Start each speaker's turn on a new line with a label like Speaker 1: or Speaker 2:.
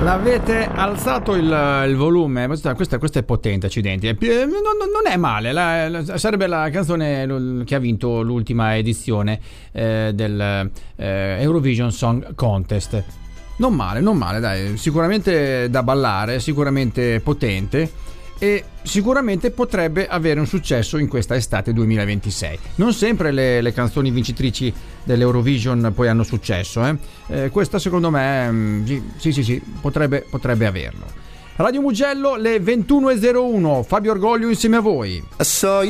Speaker 1: L'avete alzato il volume? Questa è potente, accidenti. Non è male. Sarebbe la canzone che ha vinto l'ultima edizione del Eurovision Song Contest. Non male, dai. Sicuramente da ballare, sicuramente potente e sicuramente potrebbe avere un successo in questa estate 2026. Non sempre le canzoni vincitrici dell'Eurovision poi hanno successo, questa secondo me sì, potrebbe averlo. Radio Mugello, le 21:01, Fabio Orgoglio insieme a voi.